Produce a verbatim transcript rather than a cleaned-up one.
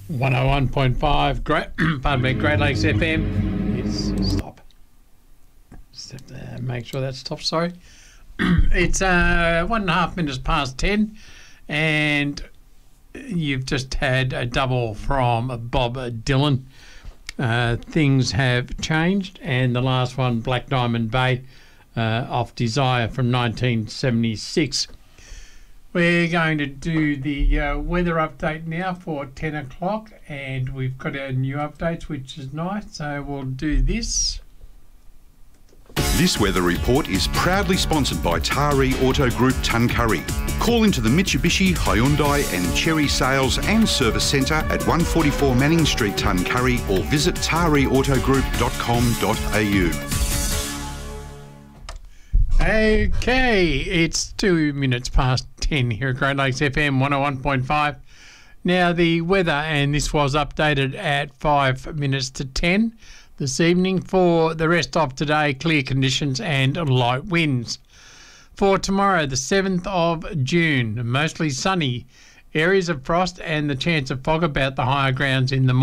one oh one point five, Great, pardon me, Great Lakes F M. It's stop. Step there, make sure that stops. Sorry. It's uh, one and a half minutes past ten, and you've just had a double from Bob Dylan. Uh, things have changed, and the last one, Black Diamond Bay, uh, off Desire from nineteen seventy-six. We're going to do the uh, weather update now for ten o'clock, and we've got our new updates, which is nice, so we'll do this. This weather report is proudly sponsored by Taree Auto Group Tuncurry. Call into the Mitsubishi, Hyundai and Chery Sales and Service Centre at one forty-four Manning Street, Tuncurry, or visit taree auto group dot com dot a u. Okay, it's two minutes past ten here at Great Lakes F M one oh one point five. Now the weather, and this was updated at five minutes to ten this evening. For the rest of today, clear conditions and light winds. For tomorrow, the seventh of June, mostly sunny, areas of frost and the chance of fog about the higher grounds in the morning.